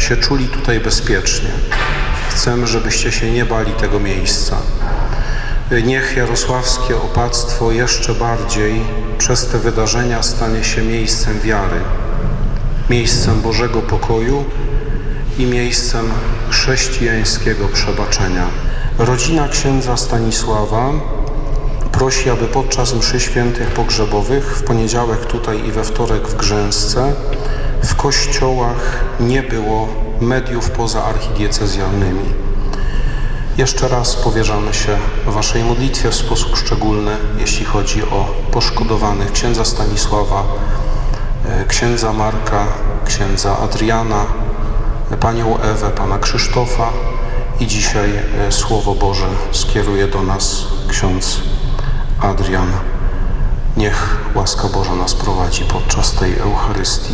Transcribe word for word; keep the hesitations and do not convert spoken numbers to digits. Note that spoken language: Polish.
się czuli tutaj bezpiecznie. Chcemy, żebyście się nie bali tego miejsca. Niech jarosławskie opactwo jeszcze bardziej przez te wydarzenia stanie się miejscem wiary, miejscem Bożego pokoju i miejscem chrześcijańskiego przebaczenia. Rodzina księdza Stanisława prosi, aby podczas mszy świętych pogrzebowych w poniedziałek tutaj i we wtorek w Grzęsce w kościołach nie było mediów pozaarchidiecezjalnymi. Jeszcze raz powierzamy się waszej modlitwie w sposób szczególny, jeśli chodzi o poszkodowanych księdza Stanisława, księdza Marka, księdza Adriana, panią Ewę, pana Krzysztofa i dzisiaj Słowo Boże skieruje do nas ksiądz Adrian. Niech łaska Boża nas prowadzi podczas tej Eucharystii.